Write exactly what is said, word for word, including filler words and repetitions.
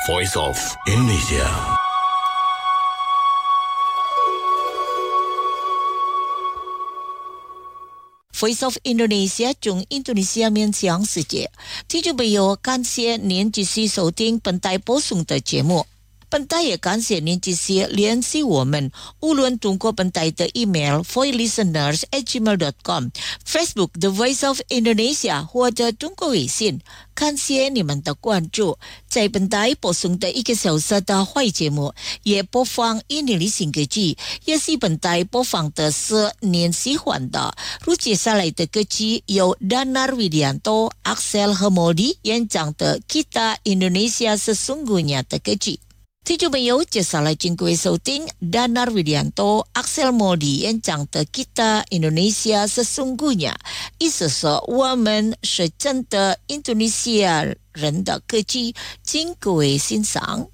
Voice of Indonesia. Voice of Indonesia 从印度尼西亚面向世界。听众朋友，感谢您继续收听本台播送的节目。本台也感谢您继续联系我们，无论通过本台的 email voicelisteners at gmail dot com、Facebook The Voice of Indonesia 或者通过微信。感谢你们的关注。在本台播送的一个小时的华语节目，也播放印尼历史歌曲，也是本台播放的是您喜欢的。如接下来的歌曲由 Danar Widianto、Axel Hermodi 演唱的 Kita Indonesia Sesungguhnya 的歌曲。听众朋友，接下来请各位收听 Danar Widianto、Axel Hermodi 演唱的 Kita Indonesia Sesungguhnya， 意思说我们是真的印度尼西亚人的歌曲，请各位欣赏。